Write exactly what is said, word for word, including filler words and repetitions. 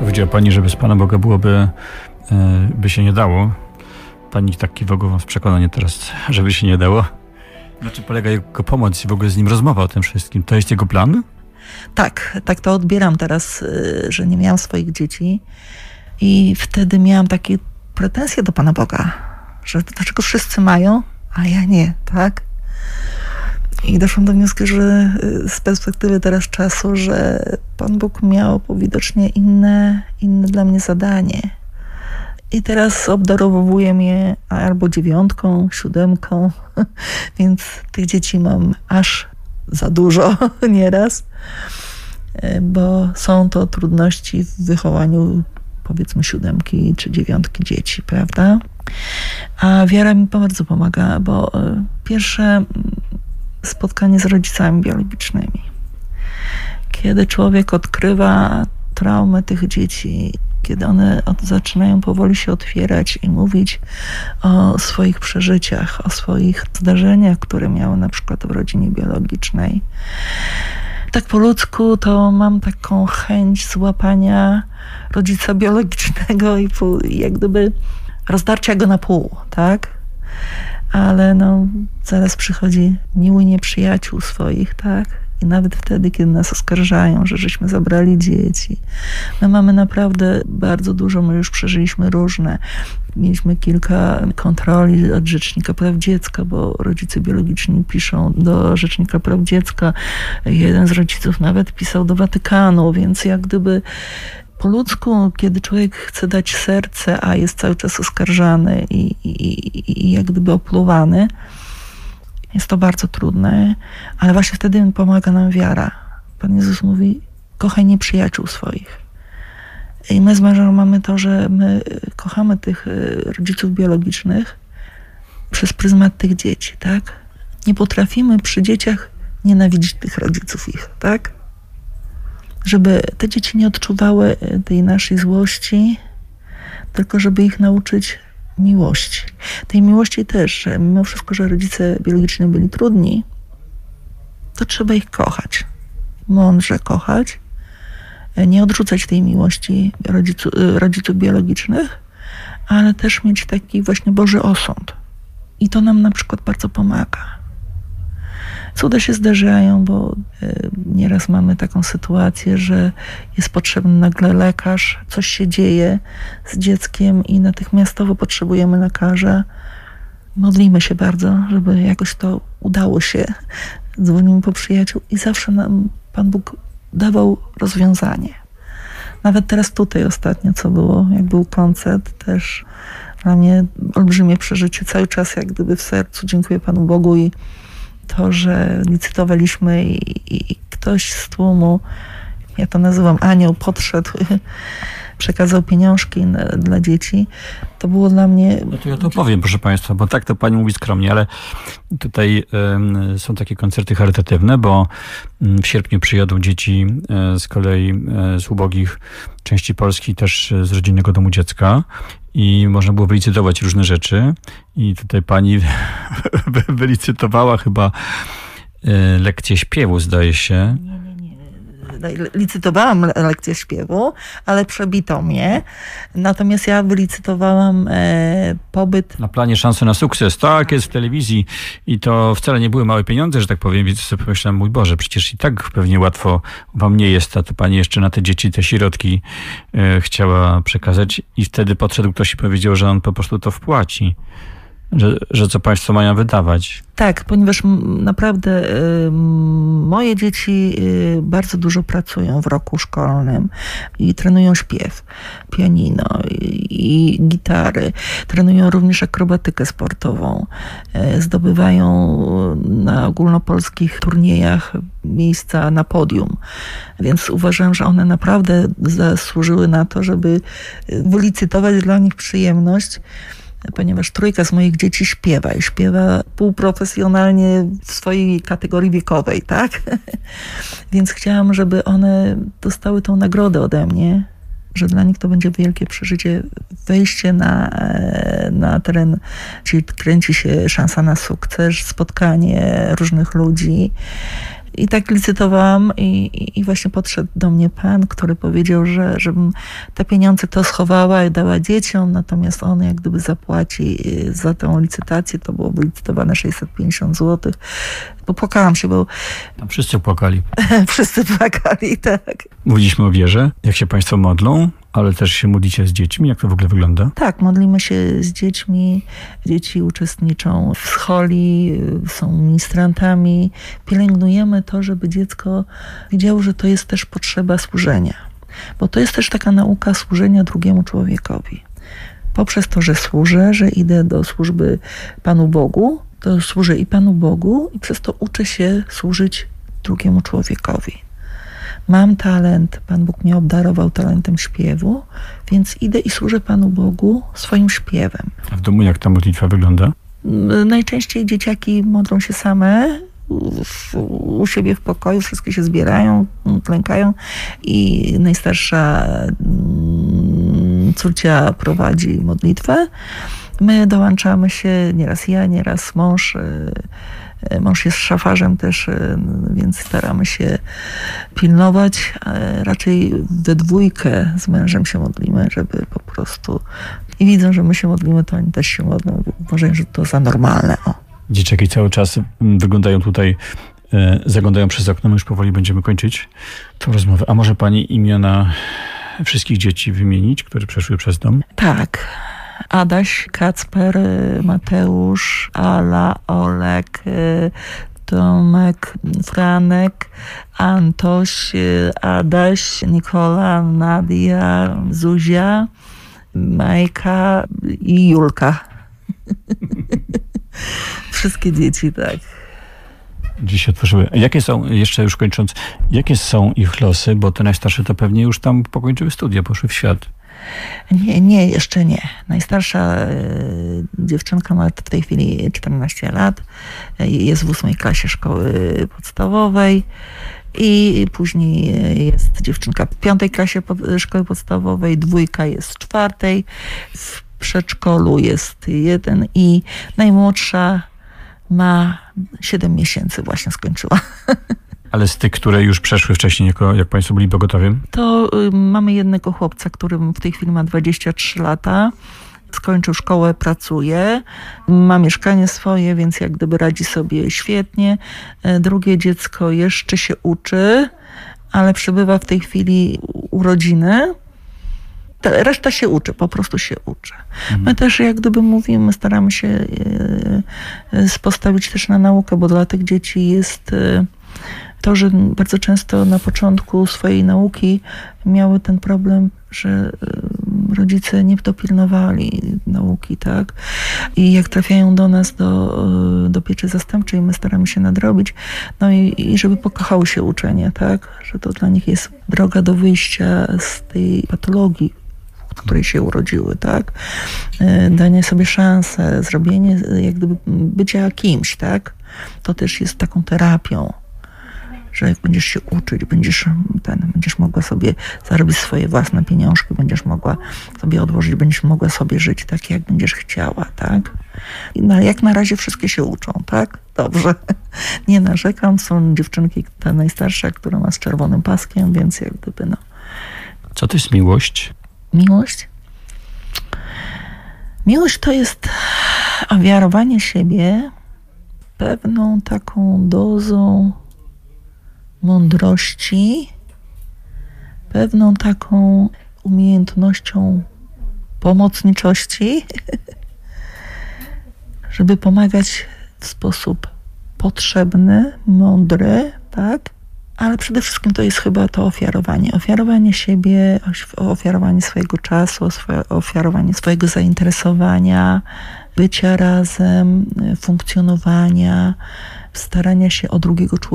Powiedziała pani, że bez Pana Boga byłoby, by się nie dało. Pani tak kiwała z przekonaniem teraz, żeby się nie dało. Na czym polega jego pomoc i w ogóle z nim rozmowa o tym wszystkim? To jest jego plan? Tak, tak to odbieram teraz, że nie miałam swoich dzieci i wtedy miałam takie pretensje do Pana Boga, że dlaczego wszyscy mają, a ja nie, tak? I doszłam do wniosku, że z perspektywy teraz czasu, że Pan Bóg miał widocznie inne, inne dla mnie zadanie. I teraz obdarowuje mnie albo dziewiątką, siódemką, więc tych dzieci mam aż za dużo nieraz, bo są to trudności w wychowaniu, powiedzmy, siódemki czy dziewiątki dzieci, prawda? A wiara mi bardzo pomaga, bo pierwsze spotkanie z rodzicami biologicznymi. Kiedy człowiek odkrywa traumę tych dzieci, kiedy one od, zaczynają powoli się otwierać i mówić o swoich przeżyciach, o swoich zdarzeniach, które miały na przykład w rodzinie biologicznej. Tak po ludzku to mam taką chęć złapania rodzica biologicznego i, pół, i jak gdyby rozdarcia go na pół, tak? Ale no, zaraz przychodzi miły nieprzyjaciół swoich, tak? I nawet wtedy, kiedy nas oskarżają, że żeśmy zabrali dzieci. My mamy naprawdę bardzo dużo, my już przeżyliśmy różne. Mieliśmy kilka kontroli od Rzecznika Praw Dziecka, bo rodzice biologiczni piszą do Rzecznika Praw Dziecka. Jeden z rodziców nawet pisał do Watykanu, więc jak gdyby po ludzku, kiedy człowiek chce dać serce, a jest cały czas oskarżany i, i, i jak gdyby opluwany, jest to bardzo trudne, ale właśnie wtedy pomaga nam wiara. Pan Jezus mówi, kochaj nieprzyjaciół swoich. I my z mężem mamy to, że my kochamy tych rodziców biologicznych przez pryzmat tych dzieci, tak? Nie potrafimy przy dzieciach nienawidzić tych rodziców ich, tak? Żeby te dzieci nie odczuwały tej naszej złości, tylko żeby ich nauczyć miłości. Tej miłości też, że mimo wszystko, że rodzice biologiczni byli trudni, to trzeba ich kochać. Mądrze kochać. Nie odrzucać tej miłości rodzicu, rodziców biologicznych, ale też mieć taki właśnie Boży osąd. I to nam na przykład bardzo pomaga. Cuda się zdarzają, bo nieraz mamy taką sytuację, że jest potrzebny nagle lekarz, coś się dzieje z dzieckiem i natychmiastowo potrzebujemy lekarza. Modlimy się bardzo, żeby jakoś to udało się. Dzwonimy po przyjaciół i zawsze nam Pan Bóg dawał rozwiązanie. Nawet teraz tutaj ostatnio, co było, jak był koncert, też dla mnie olbrzymie przeżycie. Cały czas jak gdyby w sercu dziękuję Panu Bogu i to, że licytowaliśmy i, i, i ktoś z tłumu, ja to nazywam anioł, podszedł, przekazał pieniążki na, dla dzieci. To było dla mnie... No to ja to powiem, proszę Państwa, bo tak to Pani mówi skromnie, ale tutaj y, są takie koncerty charytatywne, bo w sierpniu przyjadą dzieci y, z kolei y, z ubogich części Polski, też z Rodzinnego Domu Dziecka. I można było wylicytować różne rzeczy. I tutaj pani wylicytowała chyba lekcję śpiewu, zdaje się. Nie, nie, nie. Licytowałam lekcję śpiewu, ale przebito mnie. Natomiast ja wylicytowałam e, pobyt... Na planie Szansy na sukces. Tak, jest w telewizji. I to wcale nie były małe pieniądze, że tak powiem. Więc sobie pomyślałem, mój Boże, przecież i tak pewnie łatwo wam nie jest. A to pani jeszcze na te dzieci, te środki e, chciała przekazać. I wtedy podszedł ktoś i powiedział, że on po prostu to wpłaci. Że, że co państwo mają wydawać. Tak, ponieważ naprawdę y, moje dzieci y, bardzo dużo pracują w roku szkolnym i trenują śpiew, pianino i, i gitary. Trenują również akrobatykę sportową. Y, zdobywają na ogólnopolskich turniejach miejsca na podium. Więc uważam, że one naprawdę zasłużyły na to, żeby wylicytować dla nich przyjemność, ponieważ trójka z moich dzieci śpiewa i śpiewa półprofesjonalnie w swojej kategorii wiekowej, tak? Więc chciałam, żeby one dostały tą nagrodę ode mnie, że dla nich to będzie wielkie przeżycie, wejście na, na teren, czyli kręci się Szansa na sukces, spotkanie różnych ludzi. I tak licytowałam i, i, i właśnie podszedł do mnie pan, który powiedział, że żebym te pieniądze to schowała i dała dzieciom, natomiast on jak gdyby zapłaci za tę licytację, to było wylicytowane sześćset pięćdziesiąt złotych. Popłakałam się, bo Tam wszyscy płakali. wszyscy płakali, tak. Mówiliśmy o wierze, jak się państwo modlą, ale też się modlicie z dziećmi. Jak to w ogóle wygląda? Tak, modlimy się z dziećmi. Dzieci uczestniczą w scholi, są ministrantami. Pielęgnujemy to, żeby dziecko widziało, że to jest też potrzeba służenia. Bo to jest też taka nauka służenia drugiemu człowiekowi. Poprzez to, że służę, że idę do służby Panu Bogu, to służę i Panu Bogu i przez to uczę się służyć drugiemu człowiekowi. Mam talent, Pan Bóg mnie obdarował talentem śpiewu, więc idę i służę Panu Bogu swoim śpiewem. A w domu jak ta modlitwa wygląda? Najczęściej dzieciaki modlą się same w, u siebie w pokoju, wszystkie się zbierają, klękają i najstarsza córcia prowadzi modlitwę. My dołączamy się, nieraz ja, nieraz mąż. Mąż jest szafarzem też, więc staramy się pilnować. Raczej we dwójkę z mężem się modlimy, żeby po prostu... I widzą, że my się modlimy, to oni też się modlą. Uważają, że to za normalne. O. Dzieciaki cały czas wyglądają tutaj, e, zaglądają przez okno. My już powoli będziemy kończyć tą rozmowę. A może pani imiona wszystkich dzieci wymienić, które przeszły przez dom? Tak. Adaś, Kacper, Mateusz, Ala, Olek, Tomek, Franek, Antoś, Adaś, Nikola, Nadia, Zuzia, Majka i Julka. Wszystkie dzieci, tak. Dziś się otworzyły. Jakie są, jeszcze już kończąc, jakie są ich losy? Bo te najstarsze to pewnie już tam pokończyły studia, poszły w świat. Nie, nie, jeszcze nie. Najstarsza y, dziewczynka ma w tej chwili czternaście lat. Y, jest w ósmej klasie szkoły podstawowej. I później jest dziewczynka w piątej klasie pod, szkoły podstawowej. Dwójka jest w czwartej. W przedszkolu jest jeden. I najmłodsza ma siedem miesięcy. Właśnie skończyła. Ale z tych, które już przeszły wcześniej, jako, jak państwo byli pogotowym? To y, mamy jednego chłopca, który w tej chwili ma dwadzieścia trzy lata. Skończył szkołę, pracuje. Ma mieszkanie swoje, więc jak gdyby radzi sobie świetnie. Y, drugie dziecko jeszcze się uczy, ale przebywa w tej chwili u rodziny. Ta, reszta się uczy, po prostu się uczy. Mhm. My też jak gdyby mówimy, staramy się y, y, postawić też na naukę, bo dla tych dzieci jest... Y, To, że bardzo często na początku swojej nauki miały ten problem, że rodzice nie dopilnowali nauki, tak? I jak trafiają do nas, do, do pieczy zastępczej, my staramy się nadrobić, no i, i żeby pokochały się uczenie, tak? Że to dla nich jest droga do wyjścia z tej patologii, w której się urodziły, tak? Danie sobie szansę, zrobienie, jak gdyby bycia kimś, tak? To też jest taką terapią. Że jak będziesz się uczyć, będziesz, ten, będziesz mogła sobie zarobić swoje własne pieniążki, będziesz mogła sobie odłożyć, będziesz mogła sobie żyć tak, jak będziesz chciała, tak? I na, jak na razie wszystkie się uczą, tak? Dobrze. Nie narzekam. Są dziewczynki, ta najstarsza, która ma z czerwonym paskiem, więc jak gdyby, no. Co to jest miłość? Miłość? Miłość to jest ofiarowanie siebie pewną taką dozą mądrości, pewną taką umiejętnością pomocniczości, żeby pomagać w sposób potrzebny, mądry, tak? Ale przede wszystkim to jest chyba to ofiarowanie. Ofiarowanie siebie, ofiarowanie swojego czasu, ofiarowanie swojego zainteresowania, bycia razem, funkcjonowania, starania się o drugiego człowieka.